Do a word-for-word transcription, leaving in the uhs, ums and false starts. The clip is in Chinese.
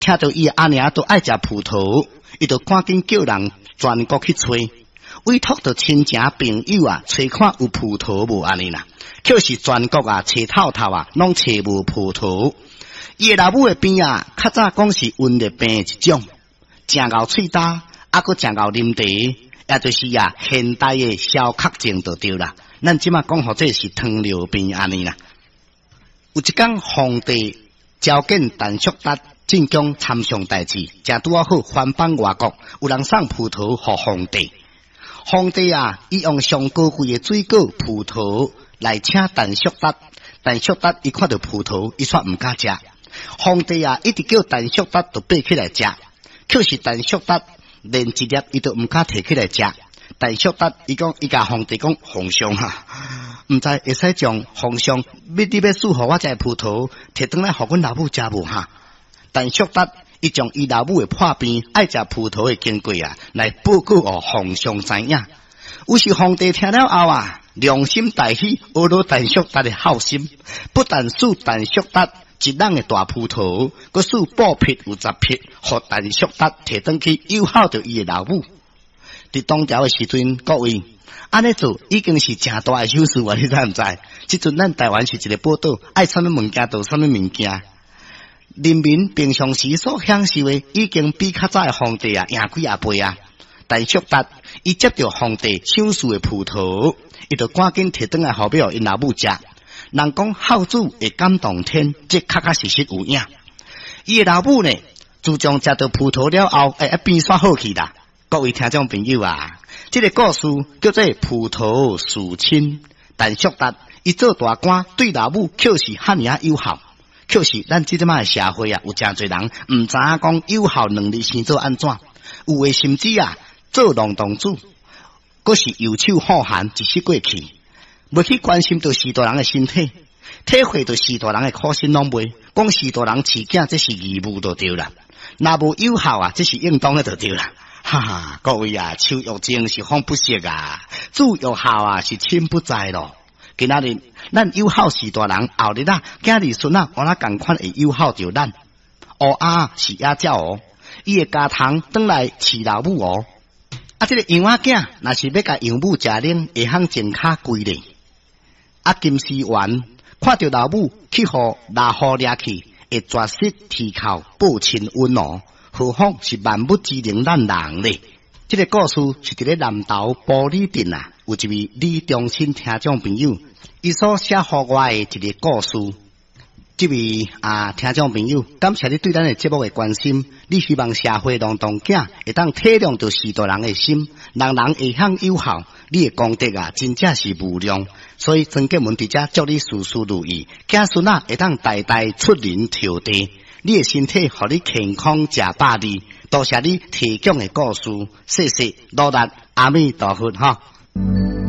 听到伊阿娘都爱食葡萄，伊就赶紧叫人全国去找，委托着亲情朋友啊，找看有葡萄无安尼啦。可是全国啊，找透透啊，拢找无葡萄。伊老母的边啊，较早讲是瘟疫病一种，正咬喙焦，啊个正咬啉茶，也就是啊现代的消渴症就对啦。咱即马讲好这是糖尿病安尼啦。有一天皇帝召见陈叔达进宫参详代志，正拄啊好番邦外国有人送葡萄给皇帝。皇帝啊，伊用上高贵的水果葡萄来请陈叔达，陈叔达伊看到葡萄，伊煞毋敢食。皇帝啊，一直叫陈叔达都爬起来食，可是陈叔达连一粒伊都毋敢摕起来食。陈叔达伊讲，伊甲皇帝讲，皇上啊，毋知会使将皇上要你要赐互我这葡萄，摕转来互阮老母食无哈？陈叔达伊将伊老母的破病爱食葡萄的经过啊，来报告予皇上知影。有时皇帝听了后啊，良心大喜，学到陈叔达的好心，不但赐陈叔达一人的大葡萄，佮赐布匹有十匹，互陈叔达摕转去友好着伊的老母。伫当朝的时阵，各位安尼做已经是正大的手术啊！你知毋知？即阵咱台湾是一个宝岛，爱啥物物件就啥物物件。人民平常时所享受的，已经比较早的皇帝啊赢几啊倍啊！陈叔达伊接到皇帝赏赐的葡萄，伊就赶紧摕转来后尾因老母食。人讲孝子会感动天，这确确实实有影。伊的老母呢，自从食到葡萄了后，哎，变煞好去啦。各位听众朋友啊，这个故事叫做葡萄树亲。陈叔达伊做大官，对老母确实遐尔啊友好。可是咱即阵仔的社会啊，有真侪人毋知影讲友好能力先做安怎，有诶甚至啊做农动主，佫是右手好闲一世过去，袂去关心到许多人诶身体，体会到许多人诶苦心拢袂，讲许多人饲囝这是义务就对啦，若无友好啊，这是应当诶就对啦。哈哈，各位啊，手欲精是风不息啊，主欲孝啊是亲不在咯。今仔日咱友好许大人，后日啊，囝儿孙啊，我那共款会友好着咱。哦啊是野鸟哦，伊会加糖转来饲老母哦。啊，这个羊仔囝若是要甲养母食奶，会通前骹跪咧。啊，金丝丸看到老母去互拉好掠去，会绝食啼哭报亲恩哦。何况是万物之灵咱人咧。这个故事是伫咧南投埔里镇啊，有一位李忠新听众朋友，伊所写互我的一个故事。这位啊听众朋友，感谢你对咱的节目的关心。你希望社会当中囝会当体谅到许多人的心，人人会向友好，你的功德啊，真正是无量。所以曾建文伫遮祝你事事如意，囝孙啊会当代代出人头地。你的身体，互你健康食百利。多谢你提供的故事，谢谢，努力，阿弥陀佛哈。